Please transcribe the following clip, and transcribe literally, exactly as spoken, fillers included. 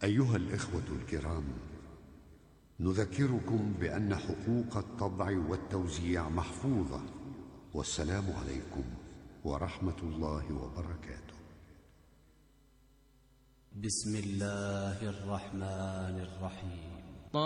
أيها الإخوة الكرام، نذكركم بأن حقوق الطبع والتوزيع محفوظة. والسلام عليكم ورحمة الله وبركاته. بسم الله الرحمن الرحيم.